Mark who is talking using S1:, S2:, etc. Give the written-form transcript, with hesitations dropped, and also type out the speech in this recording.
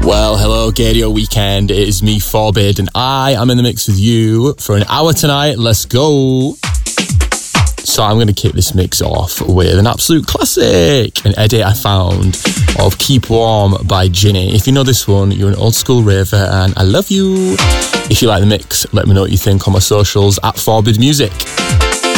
S1: Well, hello, Gadio Weekend. It is me, Forbid, and I am in the mix with you for an hour tonight. Let's go. So I'm going to kick this mix off with an absolute classic, an edit I found of Keep Warm by Ginny. If you know this one, you're an old school raver and I love you. If you like the mix, let me know what you think on my socials at Forbid Music.